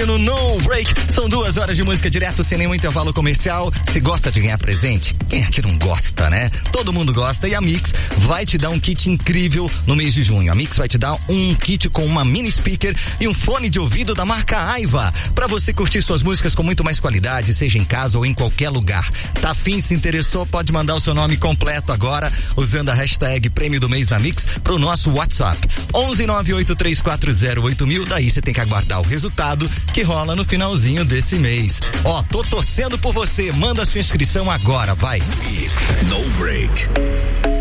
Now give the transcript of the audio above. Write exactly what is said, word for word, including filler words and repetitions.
no No Break. São duas horas de música direto, sem nenhum intervalo comercial. Se gosta de ganhar presente, quem é que não gosta, né? Todo mundo gosta e a Mix vai te dar um kit incrível no mês de junho. A Mix vai te dar um kit com uma mini speaker e um fone de ouvido da marca Aiva, pra você curtir suas músicas com muito mais qualidade, seja em casa ou em qualquer lugar. Tá afim, se interessou, pode mandar o seu nome completo agora, usando a hashtag Prêmio do Mês da Mix pro nosso WhatsApp. onze nove oito três quatro zero oito mil, daí você tem que aguardar o resultado que rola no finalzinho desse mês. Ó, tô torcendo por você, manda sua inscrição agora, vai. Mix No Break.